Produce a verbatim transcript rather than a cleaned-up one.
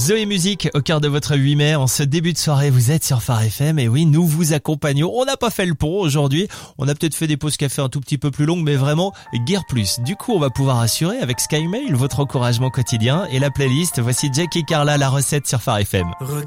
Zoé Musique au cœur de votre huit mai. En ce début de soirée, vous êtes sur Phare F M et oui, nous vous accompagnons. On n'a pas fait le pont aujourd'hui. On a peut-être fait des pauses café un tout petit peu plus longues, mais vraiment guère plus. Du coup, on va pouvoir assurer avec SkyMail votre encouragement quotidien et la playlist. Voici Jackie Carla, la recette sur Phare F M.